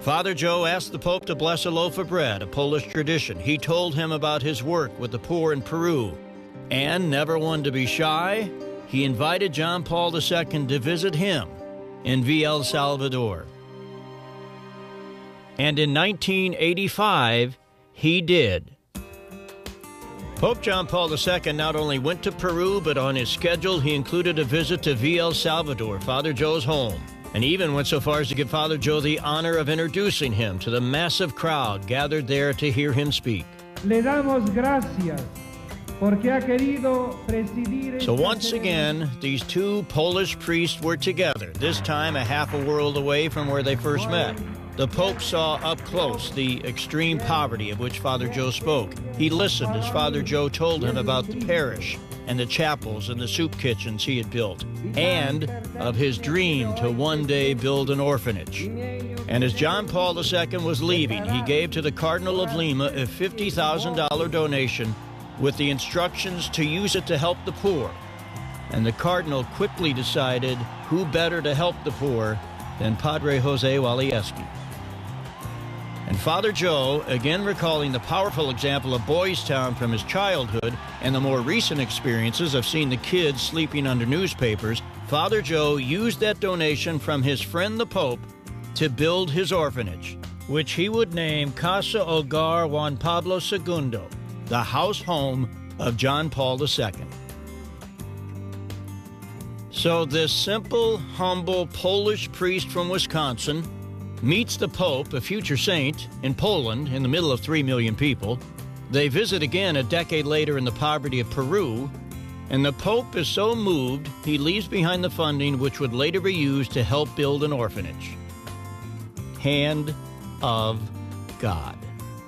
Father Joe asked the Pope to bless a loaf of bread, a Polish tradition. He told him about his work with the poor in Peru. And, never one to be shy, he invited John Paul II to visit him in El Salvador. And in 1985, he did. Pope John Paul II not only went to Peru, but on his schedule he included a visit to El Salvador, Father Joe's home, and even went so far as to give Father Joe the honor of introducing him to the massive crowd gathered there to hear him speak. Le damos gracias porque ha querido presidir. So once again, these two Polish priests were together, this time a half a world away from where they first met. The Pope saw up close the extreme poverty of which Father Joe spoke. He listened as Father Joe told him about the parish and the chapels and the soup kitchens he had built, and of his dream to one day build an orphanage. And as John Paul II was leaving, he gave to the Cardinal of Lima a $50,000 donation with the instructions to use it to help the poor. And the Cardinal quickly decided who better to help the poor than Padre Jose Walieski. And Father Joe, again recalling the powerful example of Boys Town from his childhood and the more recent experiences of seeing the kids sleeping under newspapers, Father Joe used that donation from his friend the Pope to build his orphanage, which he would name Casa Hogar Juan Pablo II, the house home of John Paul II. So this simple, humble Polish priest from Wisconsin meets the Pope, a future saint, in Poland in the middle of 3 million people. They visit again a decade later in the poverty of Peru, and the Pope is so moved he leaves behind the funding which would later be used to help build an orphanage. Hand of God.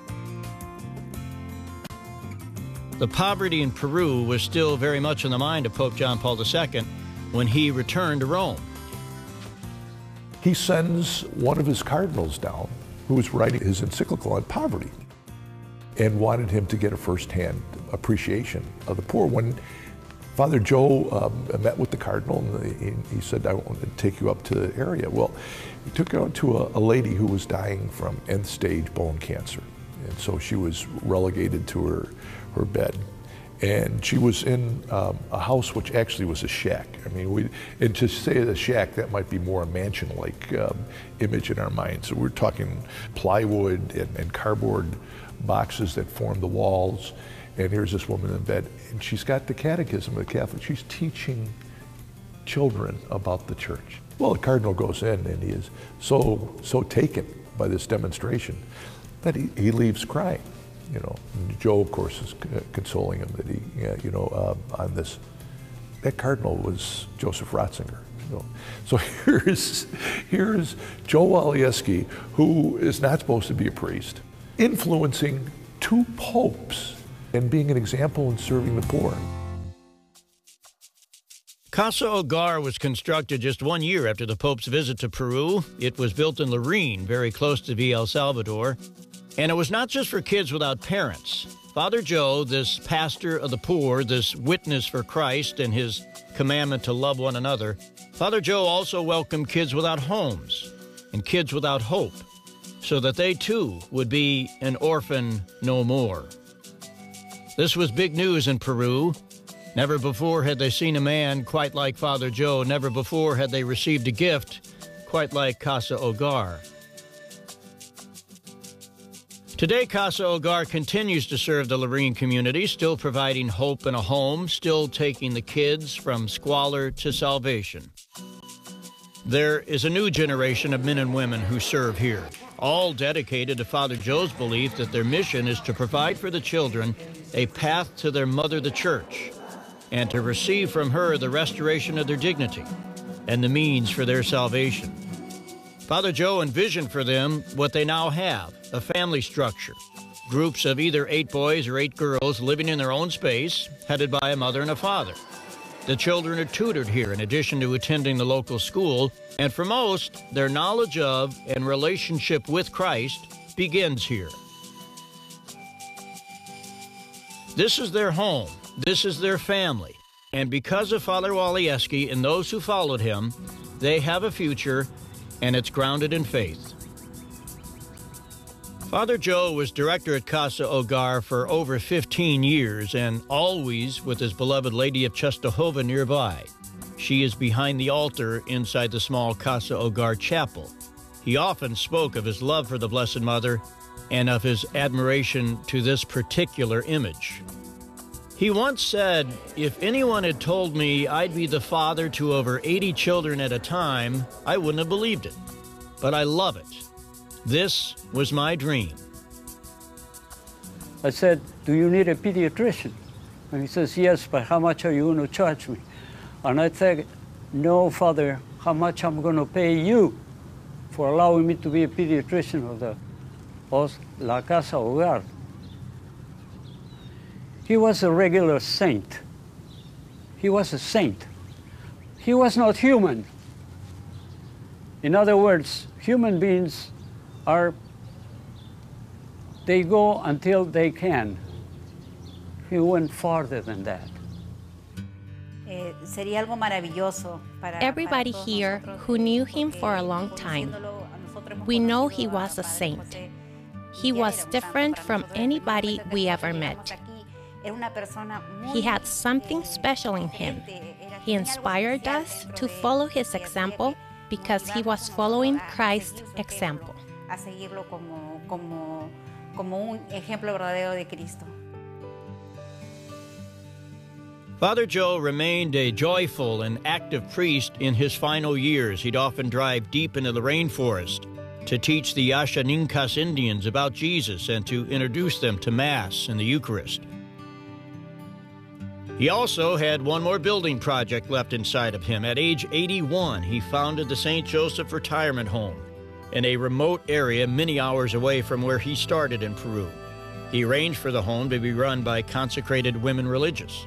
The poverty in Peru was still very much in the mind of Pope John Paul II when he returned to Rome. He sends one of his cardinals down, who was writing his encyclical on poverty, and wanted him to get a first-hand appreciation of the poor. When Father Joe met with the cardinal, and he said, I want to take you up to the area. Well, he took her to a lady who was dying from end-stage bone cancer. And so she was relegated to her bed. And she was in a house which actually was a shack. I mean, and to say a shack, that might be more a mansion-like image in our minds. So we're talking plywood and cardboard boxes that form the walls. And here's this woman in bed, and she's got the catechism of the Catholic. She's teaching children about the church. Well, the cardinal goes in, and he is so taken by this demonstration that he leaves crying. You know, Joe, of course, is consoling him that he, on this. That cardinal was Joseph Ratzinger. So here's Joe Walieski, who is not supposed to be a priest, influencing two popes and being an example in serving the poor. Casa Hogar was constructed just 1 year after the Pope's visit to Peru. It was built in Larín, very close to El Salvador. And it was not just for kids without parents. Father Joe, this pastor of the poor, this witness for Christ and his commandment to love one another, Father Joe also welcomed kids without homes and kids without hope, so that they too would be an orphan no more. This was big news in Peru. Never before had they seen a man quite like Father Joe. Never before had they received a gift quite like Casa Hogar. Today, Casa Hogar continues to serve the Larín community, still providing hope and a home, still taking the kids from squalor to salvation. There is a new generation of men and women who serve here, all dedicated to Father Joe's belief that their mission is to provide for the children a path to their mother, the church, and to receive from her the restoration of their dignity and the means for their salvation. Father Joe envisioned for them what they now have, a family structure, groups of either 8 boys or 8 girls living in their own space, headed by a mother and a father. The children are tutored here in addition to attending the local school, and for most, their knowledge of and relationship with Christ begins here. This is their home, this is their family, and because of Father Walieski and those who followed him, they have a future, and it's grounded in faith. Father Joe was director at Casa Hogar for over 15 years and always with his beloved Lady of Czestochowa nearby. She is behind the altar inside the small Casa Hogar chapel. He often spoke of his love for the Blessed Mother and of his admiration to this particular image. He once said, "If anyone had told me I'd be the father to over 80 children at a time, I wouldn't have believed it. But I love it. This was my dream." I said, "Do you need a pediatrician?" And he says, "Yes, but how much are you going to charge me?" And I said, "No, Father, how much I'm going to pay you for allowing me to be a pediatrician of La Casa Hogar?" He was a regular saint. He was a saint. He was not human. In other words, human beings they go until they can. He went farther than that. Everybody here who knew him for a long time, we know he was a saint. He was different from anybody we ever met. He had something special in him. He inspired us to follow his example because he was following Christ's example. Father Joe remained a joyful and active priest in his final years. He'd often drive deep into the rainforest to teach the Ashaninkas Indians about Jesus and to introduce them to Mass and the Eucharist. He also had one more building project left inside of him. At age 81, he founded the St. Joseph Retirement Home in a remote area many hours away from where he started in Peru. He arranged for the home to be run by consecrated women religious.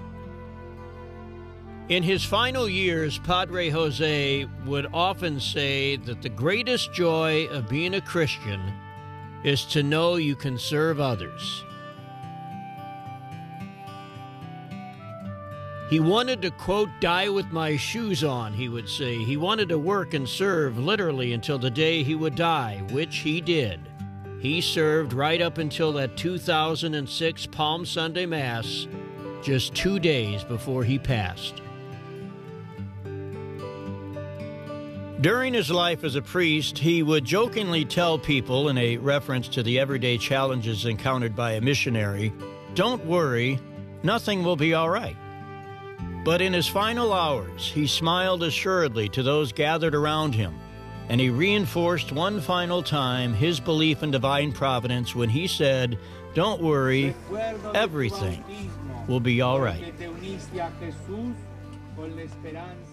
In his final years, Padre Jose would often say that the greatest joy of being a Christian is to know you can serve others. He wanted to, quote, "die with my shoes on," he would say. He wanted to work and serve literally until the day he would die, which he did. He served right up until that 2006 Palm Sunday Mass, just 2 days before he passed. During his life as a priest, he would jokingly tell people, in a reference to the everyday challenges encountered by a missionary, "Don't worry, nothing will be all right." But in his final hours, he smiled assuredly to those gathered around him, and he reinforced one final time his belief in divine providence when he said, "Don't worry, everything will be all right."